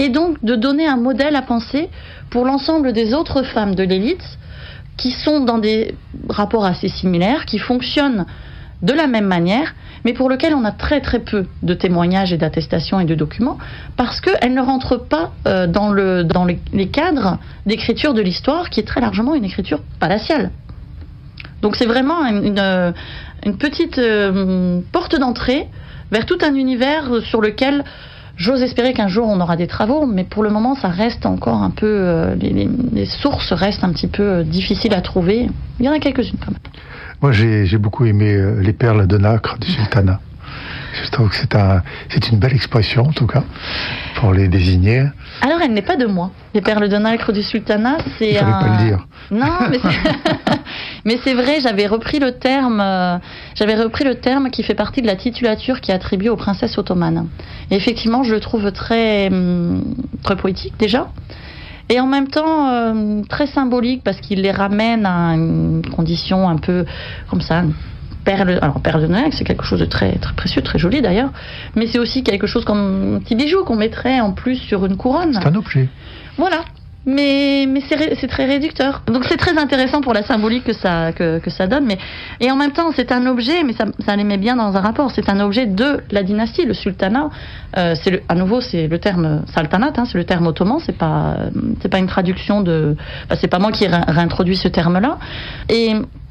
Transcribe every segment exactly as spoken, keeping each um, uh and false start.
et donc de donner un modèle à penser pour l'ensemble des autres femmes de l'élite qui sont dans des rapports assez similaires, qui fonctionnent de la même manière, mais pour lesquels on a très très peu de témoignages et d'attestations et de documents, parce qu'elles ne rentrent pas euh, dans, le, dans les, les cadres d'écriture de l'histoire, qui est très largement une écriture palatiale. Donc c'est vraiment une, une, une petite euh, porte d'entrée vers tout un univers sur lequel j'ose espérer qu'un jour on aura des travaux, mais pour le moment ça reste encore un peu, euh, les, les, les sources restent un petit peu euh, difficiles à trouver. Il y en a quelques-unes quand même. Moi j'ai, j'ai beaucoup aimé euh, les perles de nacre du sultanat. Je trouve que c'est, un, c'est une belle expression en tout cas pour les désigner. Alors elle n'est pas de moi. Les perles de nacre du sultanat, c'est Il fallait un... pas le dire. Non, mais c'est... mais c'est vrai, j'avais repris le terme, euh, j'avais repris le terme qui fait partie de la titulature qui est attribuée aux princesses ottomanes. Et effectivement, je le trouve très, très poétique déjà, et en même temps euh, très symbolique parce qu'il les ramène à une condition un peu comme ça. Perle, alors perle de nacre, c'est quelque chose de très, très précieux, très joli d'ailleurs, mais c'est aussi quelque chose comme un petit bijou qu'on mettrait en plus sur une couronne. C'est un objet. Voilà, mais, mais c'est, c'est très réducteur. Donc c'est très intéressant pour la symbolique que ça, que, que ça donne, mais, et en même temps c'est un objet, mais ça, ça les met bien dans un rapport, c'est un objet de la dynastie, le sultanat. Euh, c'est le, à nouveau c'est le terme saltanat, hein, c'est le terme ottoman, c'est pas, c'est pas une traduction de... Enfin, c'est pas moi qui ai réintroduit ce terme-là. Et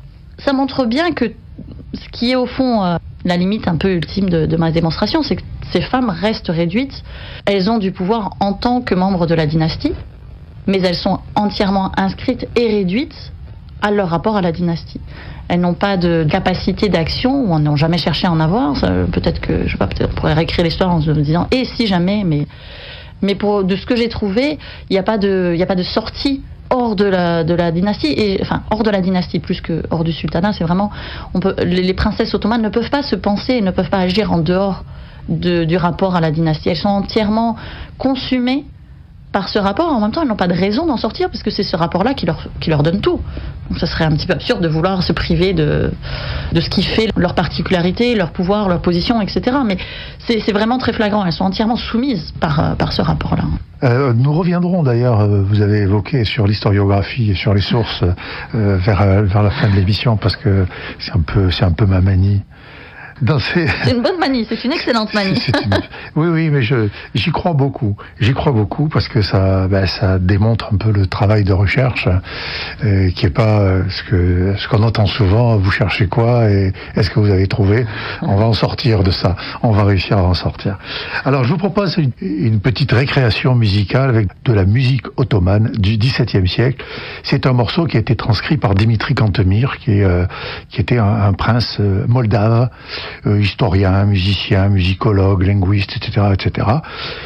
ça montre bien que ce qui est au fond euh, la limite un peu ultime de, de ma démonstration, c'est que ces femmes restent réduites. Elles ont du pouvoir en tant que membres de la dynastie, mais elles sont entièrement inscrites et réduites à leur rapport à la dynastie. Elles n'ont pas de capacité d'action, ou elles n'ont jamais cherché à en avoir. Ça, peut-être que, je sais pas, peut-être on pourrait réécrire l'histoire en se disant « et si jamais », mais, mais pour, de ce que j'ai trouvé, il n'y a pas de, il n'y a pas de sortie hors de la, de la dynastie, et, enfin hors de la dynastie plus que hors du sultanat. C'est vraiment, on peut, les, les princesses ottomanes ne peuvent pas se penser, ne peuvent pas agir en dehors de, du rapport à la dynastie. Elles sont entièrement consumées par ce rapport. En même temps, elles n'ont pas de raison d'en sortir parce que c'est ce rapport-là qui leur, qui leur donne tout. Donc ça serait un petit peu absurde de vouloir se priver de, de ce qui fait leur particularité, leur pouvoir, leur position, et cetera. Mais c'est, c'est vraiment très flagrant. Elles sont entièrement soumises par, par ce rapport-là. Euh, nous reviendrons d'ailleurs, euh, vous avez évoqué sur l'historiographie et sur les sources euh, vers, euh, vers la fin de l'émission, parce que c'est un peu, c'est un peu ma manie. Dans ces... C'est une bonne manie, c'est une excellente manie. c'est une... Oui, oui, mais je, j'y crois beaucoup. J'y crois beaucoup parce que ça, ben, ça démontre un peu le travail de recherche, euh, qui est pas euh, ce que ce qu'on entend souvent. Vous cherchez quoi et est-ce que vous avez trouvé? On va en sortir de ça. On va réussir à en sortir. Alors, je vous propose une, une petite récréation musicale avec de la musique ottomane du dix-septième siècle. C'est un morceau qui a été transcrit par Dimitri Cantemir, qui est euh, qui était un, un prince euh, moldave. Euh, historien, musicien, musicologue, linguiste, et cetera, et cetera,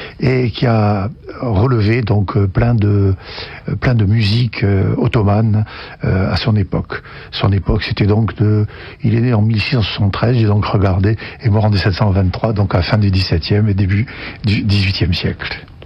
et qui a relevé donc euh, plein de euh, plein de musique euh, ottomane euh, à son époque. Son époque, c'était donc de, il est né en mille six cent soixante-treize, j'ai donc regardé, et mort en mille sept cent vingt-trois, donc à la fin du dix-septième et début du dix-huitième siècle.